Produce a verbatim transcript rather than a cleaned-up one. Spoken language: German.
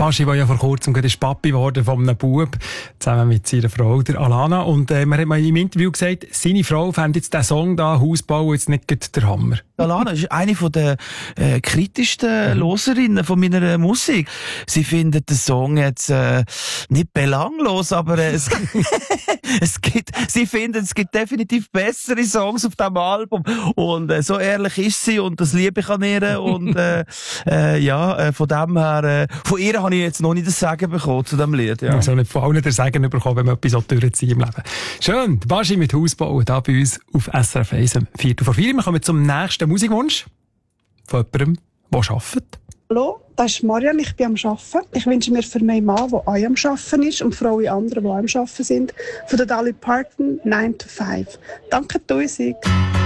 Baschi, der ja vor kurzem gerade Papi geworden von einem Bub, zusammen mit seiner Frau, der Alana. Und äh, man hat mal im Interview gesagt, seine Frau fände jetzt diesen Song da, Hausbau, jetzt nicht gerade der Hammer. Alana ist eine der äh, kritischsten mhm. Hörerinnen von meiner Musik. Sie findet den Song jetzt äh, nicht belanglos, aber äh, es, es gibt, sie findet, es gibt definitiv bessere Songs auf diesem Album. Und äh, so ehrlich ist sie und das liebe ich an ihr. Und äh, äh, ja, äh, von dem her, äh, von ihr habe ich jetzt noch nicht das Sagen bekommen zu diesem Lied. Ja. Also nicht von allen das Sagen bekommen, wenn man etwas durchzieht im Leben. Schön, Baschi mit Hausbau, da bei uns auf S R F eins, vier vor vier. Wir kommen zum nächsten Musikwunsch von jemandem, der arbeitet. Hallo, das ist Marian, ich bin am Arbeiten. Ich wünsche mir für meinen Mann, der auch am Arbeiten ist, und für alle anderen, die auch am Arbeiten sind, von der Dolly Parton nine to five. Danke, Musik.